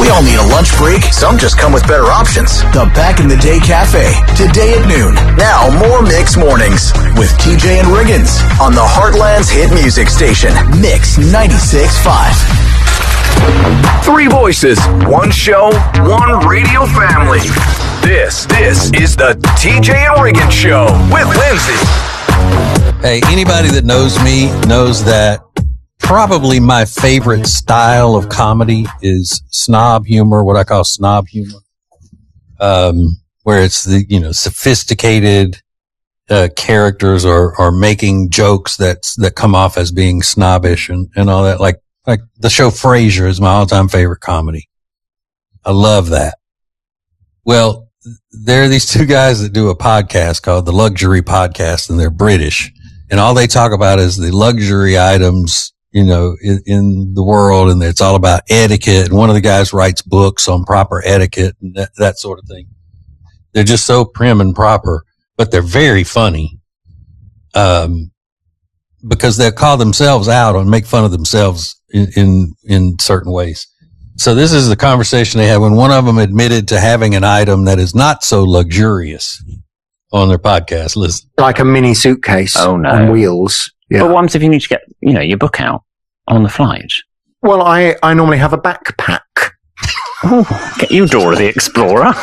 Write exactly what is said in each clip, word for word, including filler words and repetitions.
We all need a lunch break. Some just come with better options. The Back in the Day Cafe, today at noon. Now, more Mix Mornings with T J and Riggins on the Heartland's hit music station, Mix ninety-six point five. Three voices, one show, one radio family. This, this is the T J and Riggins Show with Lindsay. Hey, anybody that knows me knows that probably my favorite style of comedy is snob humor, what I call snob humor, um, where it's the, you know, sophisticated uh, characters are, are making jokes that, that come off as being snobbish and, and all that. Like, like the show Frasier is my all-time favorite comedy. I love that. Well, there are these two guys that do a podcast called the Luxury Podcast, and they're British, and all they talk about is the luxury items, you know, in, in the world, and it's all about etiquette. And one of the guys writes books on proper etiquette and that, that sort of thing. They're just so prim and proper, but they're very funny, um, because they'll call themselves out and make fun of themselves in, in, in certain ways. So this is the conversation they had when one of them admitted to having an item that is not so luxurious on their podcast. Listen. Like a mini suitcase oh, no. on wheels. Yeah. But what happens if you need to get, you know, your book out on the flight? Well, I, I normally have a backpack. Oh, get you Dora the Explorer.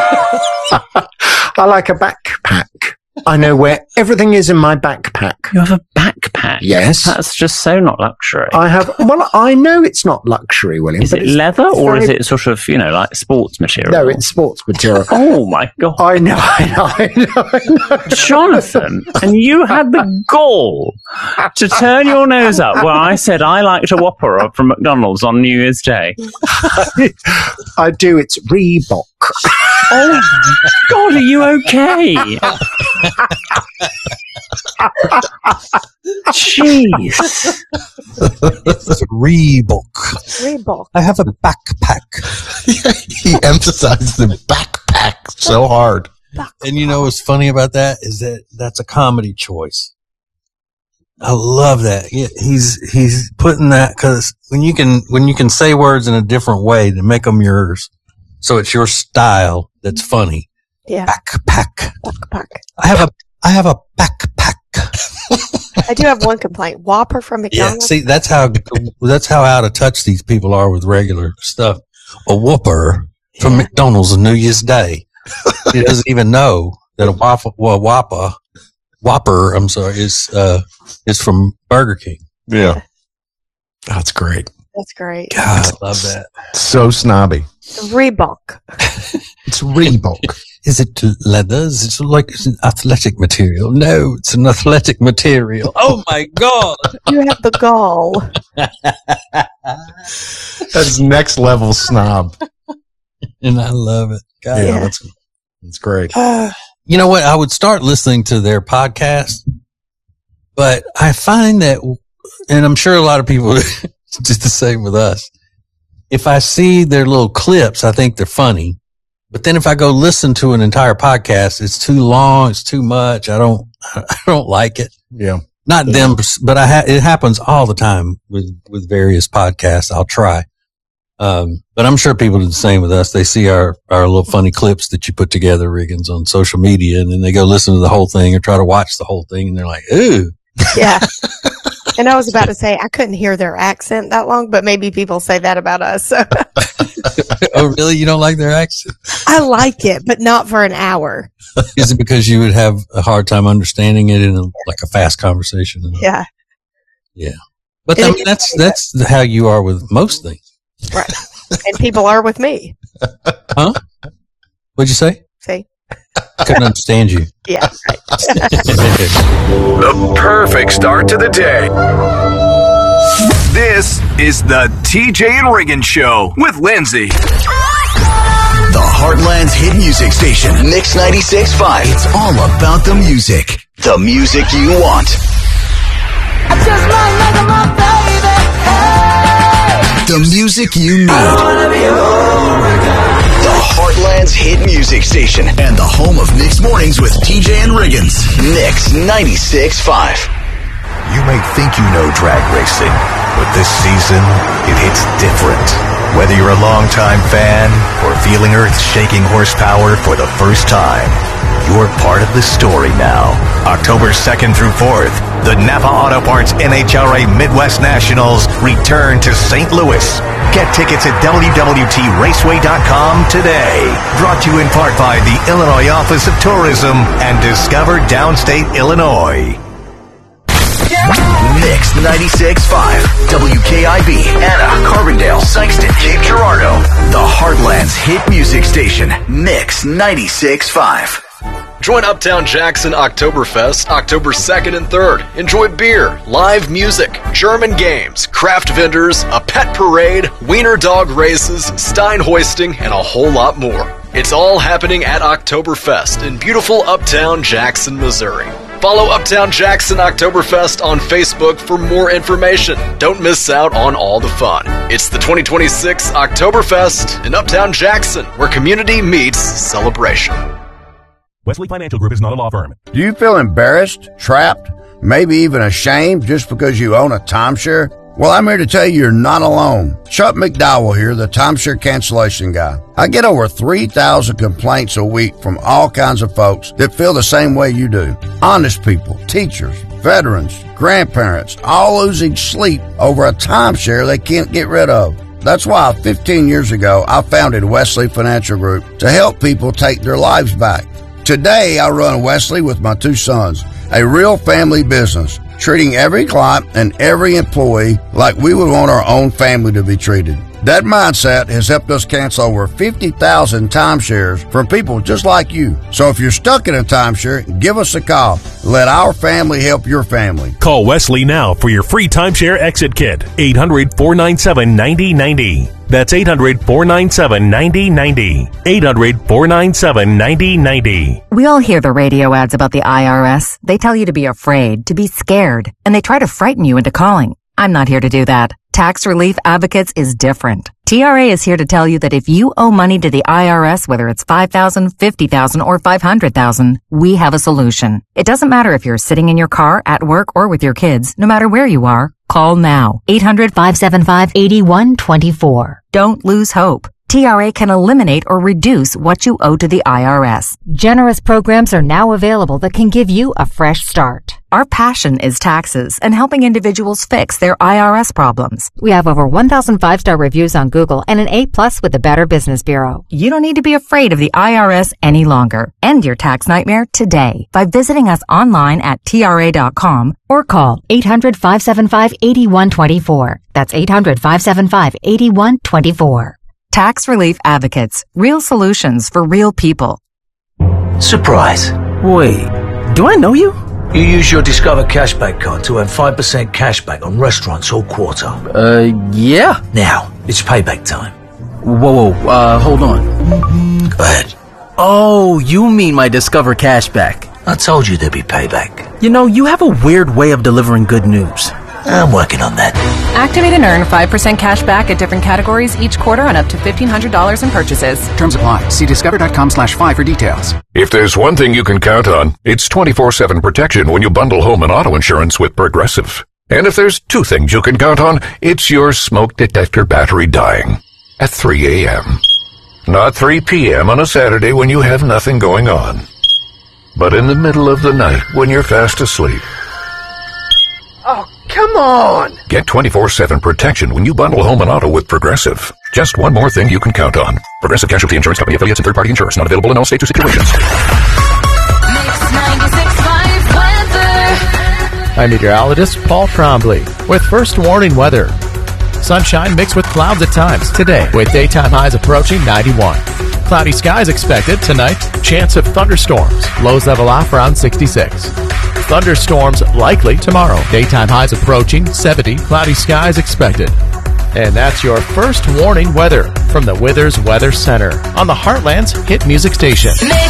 I like a backpack. I know where everything is in my backpack. You have a backpack? Yes. That's just so not luxury. I have, well, I know it's not luxury, William. Is it leather or very, is it sort of, you know, like sports material? No, it's sports material. Oh my God. I know, I know, I know, I know. Jonathan, and you had the gall to turn your nose up when I said I liked a Whopper from McDonald's on New Year's Day. I do, it's Reebok. Oh my God, are you okay? Jeez. It's Reebok. Reebok. I have a backpack. He emphasized the backpack so hard. And you know what's funny about that is that that's a comedy choice. I love that. He's, he's putting that because when you can, when you can say words in a different way to make them yours. So it's your style that's funny. Yeah. Backpack. Backpack. I have a, I have a backpack. I do have one complaint. Whopper from McDonald's. Yeah, see, that's how, that's how out of touch these people are with regular stuff. A Whopper from yeah. McDonald's on New Year's Day. He doesn't even know that a waffle, well, Whopper, Whopper, I'm sorry, is, uh, is from Burger King. Yeah. That's great. That's great. God, I love that. So snobby. Reebok. It's Reebok. Is it leather? Is it like it's an athletic material? No, it's an athletic material. Oh my God. You have the gall. That's next level snob. And I love it. God, yeah, yeah. that's, that's great. Uh, you know what? I would start listening to their podcast, but I find that, and I'm sure a lot of people just the same with us. If I see their little clips, I think they're funny. But then if I go listen to an entire podcast, it's too long. It's too much. I don't, I don't like it. Yeah. Not yeah. them, but I ha- it happens all the time with, with various podcasts. I'll try. Um, but I'm sure people do the same with us. They see our, our little funny clips that you put together, Riggins, on social media, and then they go listen to the whole thing or try to watch the whole thing, and they're like, ooh. Yeah. And I was about to say, I couldn't hear their accent that long, but maybe people say that about us. So. Oh, really? You don't like their accent? I like it, but not for an hour. Is it because you would have a hard time understanding it in a, like a fast conversation? Yeah. Yeah. But I mean, that's, that's how you are with most things. Right. And people are with me. Huh? What'd you say? See? I couldn't understand you. Yeah. Right. The perfect start to the day. This is the T J and Riggins Show with Lindsay. The Heartland's hit music station, Mix ninety-six point five. It's all about the music. The music you want. I just might make my baby. Hey. The music you need. I wanna be the Heartland's hit music station and the home of Mix Mornings with T J and Riggins. Mix ninety-six point five. You may think you know drag racing, but this season, it hits different. Whether you're a longtime fan or feeling earth-shaking horsepower for the first time, you're part of the story now. October second through fourth, the Napa Auto Parts N H R A Midwest Nationals return to Saint Louis. Get tickets at W W T raceway dot com today. Brought to you in part by the Illinois Office of Tourism and Discover Downstate Illinois. Mix ninety-six point five, W K I B, Anna, Carbondale, Sykeston, Cape Girardeau. The Heartland's hit music station, Mix ninety-six point five. Join Uptown Jackson Oktoberfest October second and third. Enjoy beer, live music, German games, craft vendors, a pet parade, wiener dog races, stein hoisting, and a whole lot more. It's all happening at Oktoberfest in beautiful Uptown Jackson, Missouri. Follow Uptown Jackson Oktoberfest on Facebook for more information. Don't miss out on all the fun. It's the twenty twenty-six Oktoberfest in Uptown Jackson, where community meets celebration. Wesley Financial Group is not a law firm. Do you feel embarrassed, trapped, maybe even ashamed just because you own a timeshare? Well, I'm here to tell you you're not alone. Chuck McDowell here, the timeshare cancellation guy. I get over three thousand complaints a week from all kinds of folks that feel the same way you do. Honest people, teachers, veterans, grandparents, all losing sleep over a timeshare they can't get rid of. That's why fifteen years ago, I founded Wesley Financial Group to help people take their lives back. Today, I run Wesley with my two sons, a real family business, treating every client and every employee like we would want our own family to be treated. That mindset has helped us cancel over fifty thousand timeshares from people just like you. So if you're stuck in a timeshare, give us a call. Let our family help your family. Call Wesley now for your free timeshare exit kit. eight hundred, four nine seven, nine zero nine zero. That's eight hundred, four nine seven, nine zero nine zero. eight hundred, four nine seven, nine zero nine zero. We all hear the radio ads about the I R S. They tell you to be afraid, to be scared, and they try to frighten you into calling. I'm not here to do that. Tax Relief Advocates is different. T R A is here to tell you that if you owe money to the I R S, whether it's five thousand dollars, fifty thousand dollars, or five hundred thousand dollars, we have a solution. It doesn't matter if you're sitting in your car, at work, or with your kids. No matter where you are, call now. eight hundred, five seven five, eight one two four. Don't lose hope. T R A can eliminate or reduce what you owe to the I R S. Generous programs are now available that can give you a fresh start. Our passion is taxes and helping individuals fix their I R S problems. We have over one thousand five-star reviews on Google and an A plus with the Better Business Bureau. You don't need to be afraid of the I R S any longer. End your tax nightmare today by visiting us online at T R A dot com or call eight hundred, five seven five, eight one two four. That's eight hundred, five seven five, eight one two four. Tax Relief Advocates. Real solutions for real people. Surprise. Wait, do I know you? You use your Discover Cashback card to earn five percent cashback on restaurants all quarter. Uh, yeah. Now, it's payback time. Whoa, whoa, uh, hold on. Go ahead. Oh, you mean my Discover Cashback. I told you there'd be payback. You know, you have a weird way of delivering good news. I'm working on that. Activate and earn five percent cash back at different categories each quarter on up to fifteen hundred dollars in purchases. Terms apply. See discover.com slash five for details. If there's one thing you can count on, it's twenty-four seven protection when you bundle home and auto insurance with Progressive. And if there's two things you can count on, it's your smoke detector battery dying at three a.m. Not three p.m. on a Saturday when you have nothing going on, but in the middle of the night when you're fast asleep. Oh, come on! Get twenty-four seven protection when you bundle home and auto with Progressive. Just one more thing you can count on. Progressive Casualty Insurance Company affiliates and third-party insurers. Not available in all states or situations. I'm meteorologist Paul Trombley with first warning weather. Sunshine mixed with clouds at times today with daytime highs approaching ninety-one. Cloudy skies expected tonight. Chance of thunderstorms. Lows level off around sixty-six. Thunderstorms likely tomorrow. Daytime highs approaching seventy. Cloudy skies expected. And that's your first warning weather from the Withers Weather Center on the Heartland's hit music station. Mix